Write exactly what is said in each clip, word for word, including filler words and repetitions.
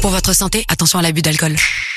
Pour votre santé, attention à l'abus d'alcool.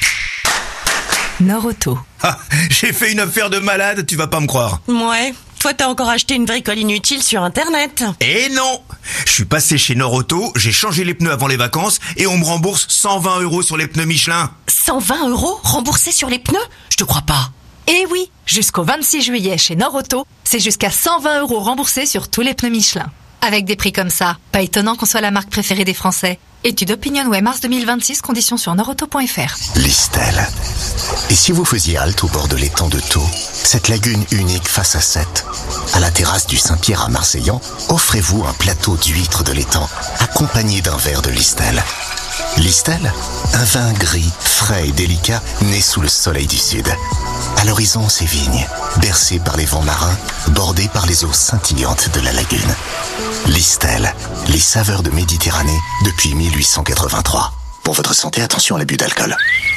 Nord-Auto. Ah, j'ai fait une affaire de malade, tu vas pas me croire. Ouais, toi t'as encore acheté une bricole inutile sur internet. Eh non! Je suis passé chez Nord-Auto, j'ai changé les pneus avant les vacances et on me rembourse cent vingt euros sur les pneus Michelin. cent vingt euros remboursés sur les pneus? Je te crois pas. Eh oui, jusqu'au vingt-six juillet chez Nord-Auto, c'est jusqu'à cent vingt euros remboursés sur tous les pneus Michelin. Avec des prix comme ça, pas étonnant qu'on soit la marque préférée des Français. Étude OpinionWay mars deux mille vingt-six, conditions sur nordauto point f r. Listel. Et si vous faisiez halte au bord de l'étang de Thau, cette lagune unique face à Sète, à la terrasse du Saint-Pierre à Marseillan, offrez-vous un plateau d'huîtres de l'étang, accompagné d'un verre de Listel. Listel, un vin gris, frais et délicat, né sous le soleil du sud. À l'horizon, ces vignes, bercées par les vents marins, bordées par les eaux scintillantes de la lagune. Listel, les saveurs de Méditerranée depuis mille huit cent quatre-vingt-trois. Pour votre santé, attention à l'abus d'alcool.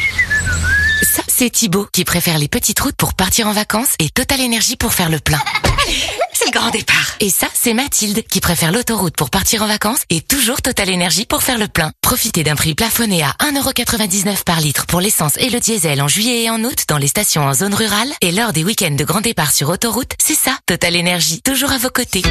Ça, c'est Thibaut qui préfère les petites routes pour partir en vacances et Total Énergie pour faire le plein. C'est le grand départ. Et ça, c'est Mathilde qui préfère l'autoroute pour partir en vacances et toujours Total Énergie pour faire le plein. Profitez d'un prix plafonné à un euro quatre-vingt-dix-neuf par litre pour l'essence et le diesel en juillet et en août dans les stations en zone rurale. Et lors des week-ends de grand départ sur autoroute, c'est ça, Total Énergie, toujours à vos côtés.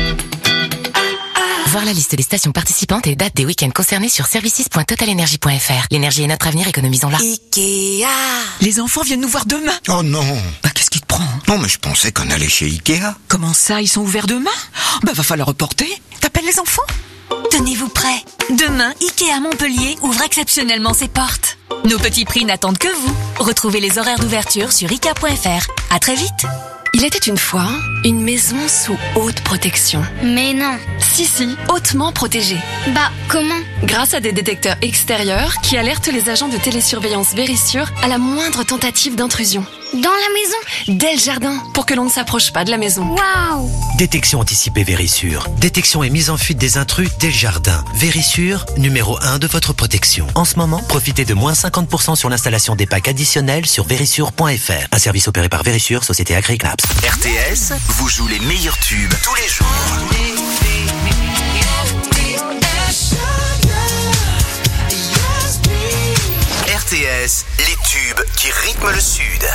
Voir la liste des stations participantes et dates des week-ends concernés sur services point total énergie point f r. L'énergie est notre avenir, économisons-la. Ikea. Les enfants viennent nous voir demain. Oh non. Bah qu'est-ce qui te prend? Non mais je pensais qu'on allait chez Ikea. Comment ça, ils sont ouverts demain? Bah va falloir reporter. T'appelles les enfants? Tenez-vous prêts. Demain, Ikea Montpellier ouvre exceptionnellement ses portes. Nos petits prix n'attendent que vous. Retrouvez les horaires d'ouverture sur ikea point f r. À très vite. Il était une fois une maison sous haute protection. Mais non. Si, si, hautement protégée. Bah, comment? Grâce à des détecteurs extérieurs qui alertent les agents de télésurveillance Vérissure à la moindre tentative d'intrusion. Dans la maison? Dès le jardin, pour que l'on ne s'approche pas de la maison. Waouh! Détection anticipée Vérissure. Détection et mise en fuite des intrus dès le jardin. Vérissure, numéro un de votre protection. En ce moment, profitez de moins cinquante pour cent sur l'installation des packs additionnels sur vérissure point f r. Un service opéré par Vérissure, société Agriclaps. R T S vous joue les meilleurs tubes tous les jours. R T S, les tubes qui rythment le Sud.